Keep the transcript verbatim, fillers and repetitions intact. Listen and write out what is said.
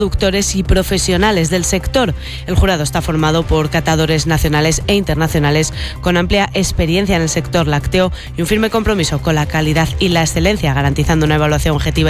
productores y profesionales del sector. El jurado está formado por catadores nacionales e internacionales con amplia experiencia en el sector lácteo y un firme compromiso con la calidad y la excelencia, garantizando una evaluación objetiva